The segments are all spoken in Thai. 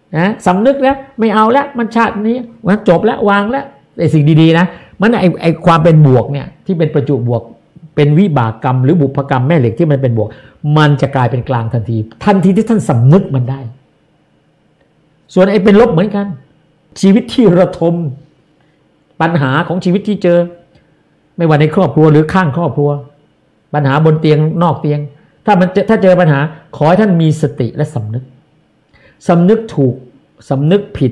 นะสำนึกแล้วไม่เอาแล้วมันชาตินี้มันจบแล้ววางแล้วไอ้สิ่งดีๆนะมันไอ้ความเป็นบวกเนี่ยที่เป็นประจุบวกเป็นวิบากกรรมหรือบุพกรรมแม่เหล็กที่มันเป็นบวกมันจะกลายเป็นกลางทันทีที่ท่านสำนึกมันได้ส่วนไอ้เป็นลบเหมือนกันชีวิตที่ระทมปัญหาของชีวิตที่เจอไม่ว่าในครอบครัวหรือข้างครอบครัวปัญหาบนเตียงนอกเตียงถ้าเจอปัญหาขอให้ท่านมีสติและสำนึกถูกสำนึกผิด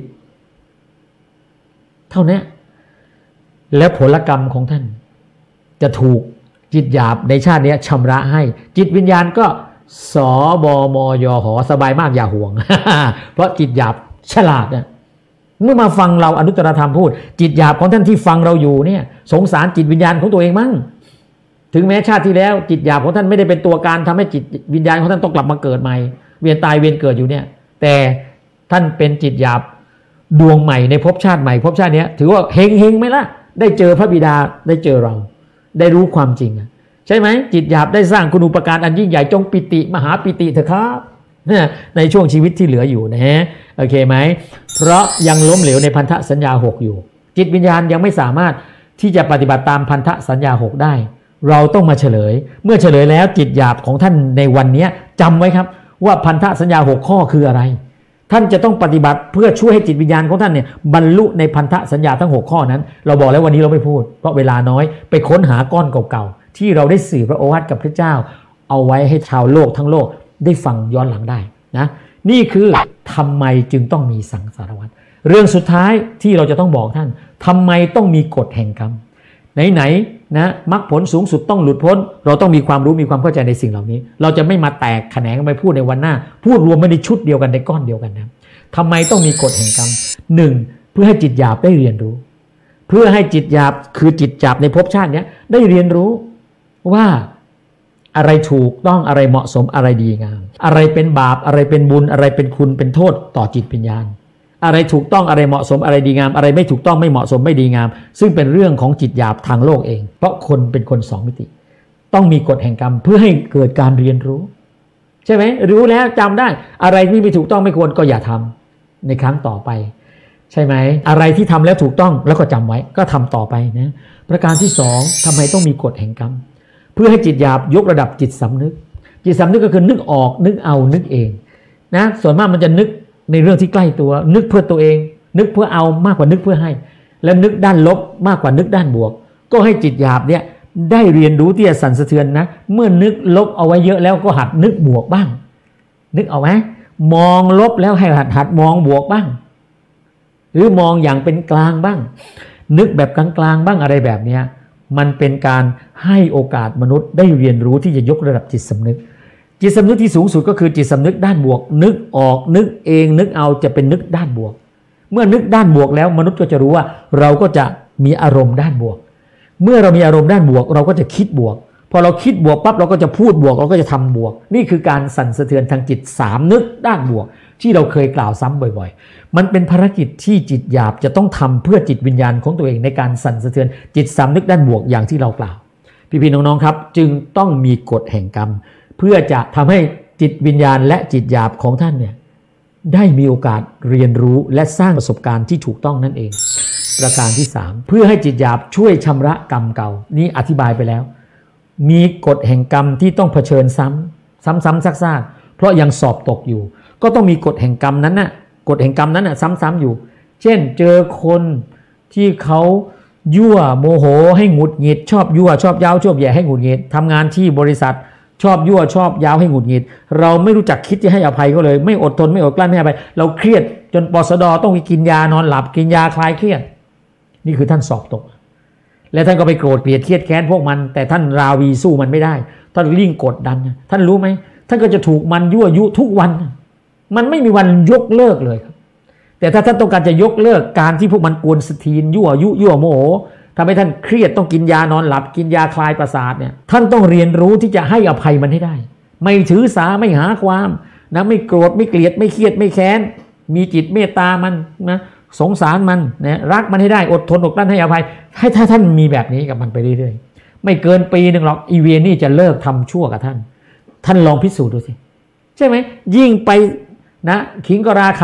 เท่านี้แล้วผลกรรมของท่านจะถูกจิตหยาบในชาตินี้ชำระให้จิตวิญญาณก็สบมยหสบายมากอย่าห่วง เพราะจิตหยาบฉลาดนะเมื่อมาฟังเราอนุตตรธรรมพูดจิตหยาบของท่านที่ฟังเราอยู่เนี่ยสงสารจิตวิญญาณของตัวเองมั้งถึงแม้ชาติที่แล้วจิตหยาบของท่านไม่ได้เป็นตัวการทำให้จิตวิญญาณของท่านต้องกลับมาเกิดใหม่เวียนตายเวียนเกิดอยู่เนี่ยแต่ท่านเป็นจิตหยาบดวงใหม่ในภพชาติใหม่ภพชาตินี้ถือว่าเฮงไหมล่ะได้เจอพระบิดาได้เจอเราได้รู้ความจริงใช่ไหมจิตหยาบได้สร้างคุณูปการอันยิ่งใหญ่จงปิติมหาปิติเถอะครับในช่วงชีวิตที่เหลืออยู่นะฮะโอเคไหมเพราะยังล้มเหลวในพันธสัญญา6อยู่จิตวิญญาณยังไม่สามารถที่จะปฏิบัติตามพันธสัญญา6ได้เราต้องมาเฉลยเมื่อเฉลยแล้วจิตหยาบของท่านในวันนี้จำไว้ครับว่าพันธสัญญา6ข้อคืออะไรท่านจะต้องปฏิบัติเพื่อช่วยให้จิตวิญญาณของท่านเนี่ยบรรลุในพันธสัญญาทั้ง6ข้อนั้นเราบอกแล้ววันนี้เราไม่พูดเพราะเวลาน้อยไปค้นหาก้อนเก่าๆที่เราได้สื่อพระโอวาทกับพระเจ้าเอาไว้ให้ชาวโลกทั้งโลกได้ฟังย้อนหลังได้นะนี่คือทำไมจึงต้องมีสังสารวัฏเรื่องสุดท้ายที่เราจะต้องบอกท่านทำไมต้องมีกฎแห่งกรรมไหนๆนะมรรคผลสูงสุดต้องหลุดพ้นเราต้องมีความรู้มีความเข้าใจในสิ่งเหล่านี้เราจะไม่มาแตกแขนงกันไปพูดในวันหน้าพูดรวมไม่ในชุดเดียวกันในก้อนเดียวกันนะทำไมต้องมีกฎแห่งกรรมหนึ่งเพื่อให้จิตหยาบได้เรียนรู้เพื่อให้จิตหยาบคือจิตหยาบในภพชาตินี้ได้เรียนรู้ว่าอะไรถูกต้องอะไรเหมาะสมอะไรดีงามอะไรเป็นบาปอะไรเป็นบุญอะไรเป็นคุณเป็นโทษต่อจิตวิญญาณอะไรถูกต้องอะไรเหมาะสมอะไรดีงามอะไรไม่ถูกต้องไม่เหมาะสมไม่ดีงามซึ่งเป็นเรื่องของจิตหยาบทางโลกเองเพราะคนเป็นคน2มิติต้องมีกฎแห่งกรรมเพื่อให้เกิดการเรียนรู้ใช่ไหมรู้แล้วจำได้อะไรที่ไม่ถูกต้องไม่ควรก็อย่าทำในครั้งต่อไปใช่ไหมอะไรที่ทำแล้วถูกต้องแล้วก็จำไว้ก็ทำต่อไปนะประการที่2ทำไมต้องมีกฎแห่งกรรมเพื่อให้จิตหยาบยกระดับจิตสำนึกจิตสำนึกก็คือนึกออกนึกเอานึกเองนะส่วนมากมันจะนึกในเรื่องที่ใกล้ตัวนึกเพื่อตัวเองนึกเพื่อเอามากกว่านึกเพื่อให้และนึกด้านลบมากกว่านึกด้านบวกก็ให้จิตหยาบเนี่ยได้เรียนรู้ที่จะสั่นสะเทือนนะเมื่อนึกลบเอาไว้เยอะแล้วก็หัดนึกบวกบ้างนึกเอาไหมมองลบแล้วให้หัดมองบวกบ้างหรือมองอย่างเป็นกลางบ้างนึกแบบกลางๆบ้างอะไรแบบเนี้ยมันเป็นการให้โอกาสมนุษย์ได้เรียนรู้ที่จะยกระดับจิตสำนึกจิตสำนึกที่สูงสุดก็คือจิตสำนึกด้านบวกนึกออกนึกเองนึกเอาจะเป็นนึกด้านบวกเมื่อนึกด้านบวกแล้วมนุษย์ก็จะรู้ว่าเราก็จะมีอารมณ์ด้านบวกเมื่อเรามีอารมณ์ด้านบวกเราก็จะคิดบวกพอเราคิดบวกปั๊บเราก็จะพูดบวกเราก็จะทำบวกนี่คือการสั่นสะเทือนทางจิต3นึกด้านบวกที่เราเคยกล่าวซ้ำบ่อยๆมันเป็นภารกิจที่จิตหยาบจะต้องทำเพื่อจิตวิญญาณของตัวเองในการสั่นสะเทือนจิต3นึกด้านบวกอย่างที่เรากล่าวพี่ๆน้องๆครับจึงต้องมีกฎแห่งกรรมเพื่อจะทำให้จิตวิญญาณและจิตหยาบของท่านเนี่ยได้มีโอกาสเรียนรู้และสร้างประสบการณ์ที่ถูกต้องนั่นเองประการที่3เพื่อให้จิตหยาบช่วยชำระกรรมเก่านี้อธิบายไปแล้วมีกฎแห่งกรรมที่ต้องเผชิญซ้ำซากๆเพราะยังสอบตกอยู่ก็ต้องมีกฎแห่งกรรมนั้นน่ะกฎแห่งกรรมนั้นน่ะซ้ำๆอยู่เช่นเจอคนที่เขายั่วโมโหให้หงุดหงิดชอบยั่วชอบย้าวชอบแย่ให้หงุดหงิดทำงานที่บริษัทชอบยั่วชอบย้าวให้หงุดหงิดเราไม่รู้จักคิดจะให้อภัยเขาเลยไม่อดทนไม่อดกลั้นไม่ให้อภัยเราเครียดจนปสดต้องไปกินยานอนหลับกินยาคลายเครียดนี่คือท่านสอบตกและท่านก็ไปโกรธเกลียดเครียดแค้นพวกมันแต่ท่านราวีสู้มันไม่ได้ท่านลิ่งกดดันท่านรู้ไหมท่านก็จะถูกมันยั่วยุทุกวันมันไม่มีวันยกเลิกเลยครับแต่ถ้าท่านต้องการจะยกเลิกการที่พวกมันกวนสตีนยั่วยุยั่วโมโหทำให้ท่านเครียดต้องกินยานอนหลับกินยาคลายประสาทเนี่ยท่านต้องเรียนรู้ที่จะให้อภัยมันให้ได้ไม่ถือสาไม่หาความนะไม่โกรธไม่เกลียดไม่เครียดไม่แค้นมีจิตเมตตามันนะสงสารมันนะรักมันให้ได้อดทนอดกลั้นให้อภัยให้ถ้าท่านมีแบบนี้กับมันไปเรื่อยๆไม่เกินปีนึงหรอกอีเวนนี่จะเลิกทำชั่วกับท่านลองพิสูจน์ดูสิใช่ไหมยิ่งไปนะขิงก็รา